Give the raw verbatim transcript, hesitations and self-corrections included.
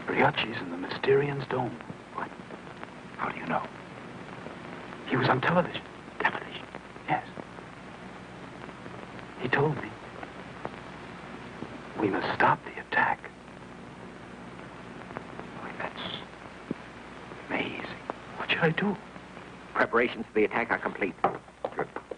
Briacci's in the Mysterians' dome. What? How do you know? He was on television. Television? Yes. He told me. We must stop the attack. Why, that's Amazing. What should I do? Preparations for the attack are complete.